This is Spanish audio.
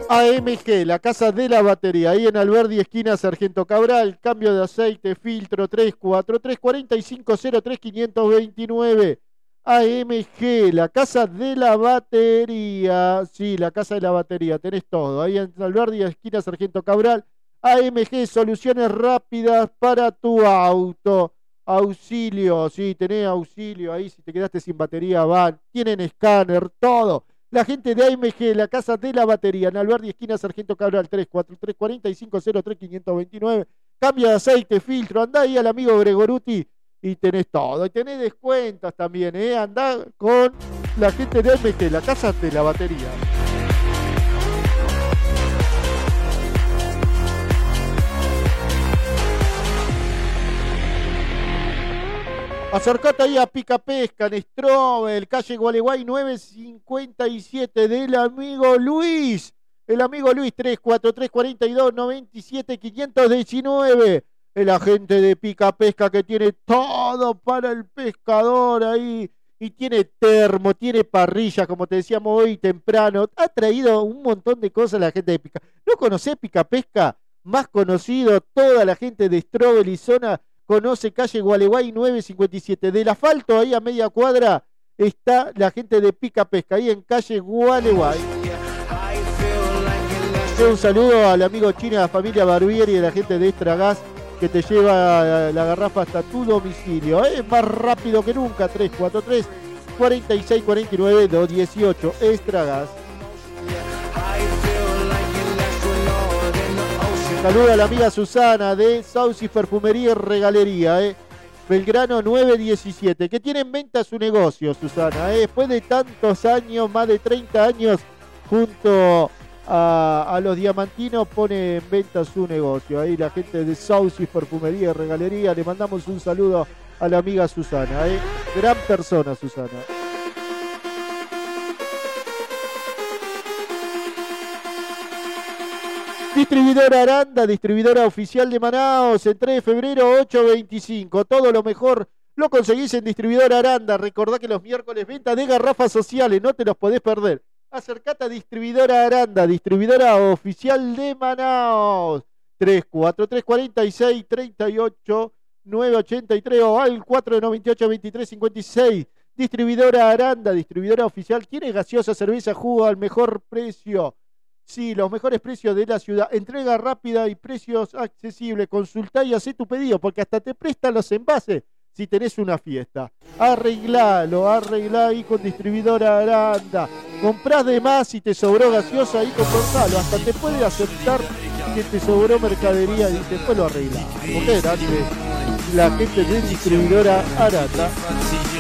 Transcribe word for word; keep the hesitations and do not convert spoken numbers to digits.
A M G, la casa de la batería, ahí en Alberdi, esquina Sargento Cabral, cambio de aceite, filtro tres cuatro tres, cuatro cinco cero tres, cinco dos nueve. A M G, la casa de la batería, sí, la casa de la batería, tenés todo, ahí en Alberdi, esquina Sargento Cabral. A M G, soluciones rápidas para tu auto. Auxilio, sí, tenés auxilio ahí, si te quedaste sin batería van, tienen escáner, todo. La gente de A M G, la casa de la batería, en Alberdi, esquina Sargento Cabral, tres cuatro tres, cuatro cinco cero tres, cinco dos nueve. Cambia de aceite, filtro, andá ahí al amigo Gregoruti y tenés todo. Y tenés descuentos también, ¿eh? Andá con la gente de A M G, la casa de la batería. Acercate ahí a Pica Pesca, en Strobel, calle Gualeguay novecientos cincuenta y siete, del amigo Luis. El amigo Luis, tres cuatro tres, cuatro dos, nueve siete, cinco uno nueve. El agente de Pica Pesca que tiene todo para el pescador ahí. Y tiene termo, tiene parrilla, como te decíamos hoy temprano. Ha traído un montón de cosas la gente de Pica. ¿No conocés Pica Pesca? Más conocido, toda la gente de Strobel y zona conoce calle Gualeguay novecientos cincuenta y siete. Del asfalto ahí a media cuadra está la gente de Pica Pesca, ahí en calle Gualeguay. Un saludo al amigo Chino, a la familia Barbieri y a la gente de Extra Gas que te lleva la garrafa hasta tu domicilio. Es más rápido que nunca, tres cuatro tres, cuatro seis cuatro nueve, dos uno ocho. Extra Gas. Saluda a la amiga Susana de Saucis Perfumería y Regalería, eh. Belgrano nueve diecisiete, que tiene en venta su negocio, Susana. Eh. Después de tantos años, más de treinta años, junto a, a los diamantinos, pone en venta su negocio. Ahí la gente de Saucis Perfumería y Regalería, le mandamos un saludo a la amiga Susana. Eh. Gran persona, Susana. Distribuidora Aranda, distribuidora oficial de Manaos, en tres de febrero ocho veinticinco. Todo lo mejor lo conseguís en Distribuidora Aranda. Recordá que los miércoles venta de garrafas sociales, no te los podés perder. Acercate a Distribuidora Aranda, distribuidora oficial de Manaos. tres cuatro tres, cuatro seis, tres ocho, nueve ocho tres o al cuatro nueve ocho, veintitrés cincuenta y seis. Distribuidora Aranda, distribuidora oficial. ¿Quieres gaseosa, cerveza, jugo al mejor precio? Sí, los mejores precios de la ciudad. Entrega rápida y precios accesibles. Consultá y hacé tu pedido, porque hasta te prestan los envases si tenés una fiesta. Arreglalo, arreglá ahí con Distribuidora Aranda. Comprás de más y te sobró gaseosa ahí con Gonzalo. Hasta te puede aceptar que te sobró mercadería y después lo arreglás. ¿Ok? Dale, la gente de Distribuidora Aranda.